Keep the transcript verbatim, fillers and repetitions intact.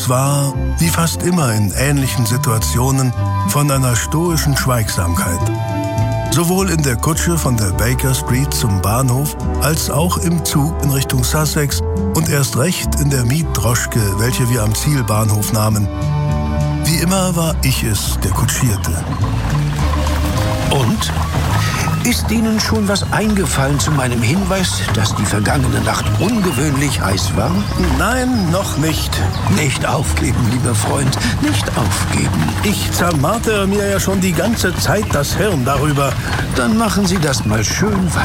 Es war, wie fast immer in ähnlichen Situationen, von einer stoischen Schweigsamkeit. Sowohl in der Kutsche von der Baker Street zum Bahnhof, als auch im Zug in Richtung Sussex und erst recht in der Mietdroschke, welche wir am Zielbahnhof nahmen. Wie immer war ich es, der kutschierte. Und? Ist Ihnen schon was eingefallen zu meinem Hinweis, dass die vergangene Nacht ungewöhnlich heiß war? Nein, noch nicht. Nicht aufgeben, lieber Freund, nicht aufgeben. Ich zermartere mir ja schon die ganze Zeit das Hirn darüber. Dann machen Sie das mal schön weiter.